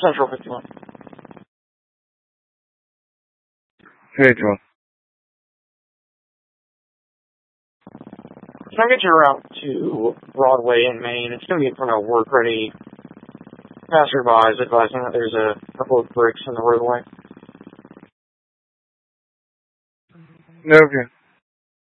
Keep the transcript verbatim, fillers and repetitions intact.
Central fifty-one. Hey, Joel. Can I get your route to Broadway in Maine? It's going to be in front of work-ready passerbys advising that there's a couple of bricks in the roadway. Okay.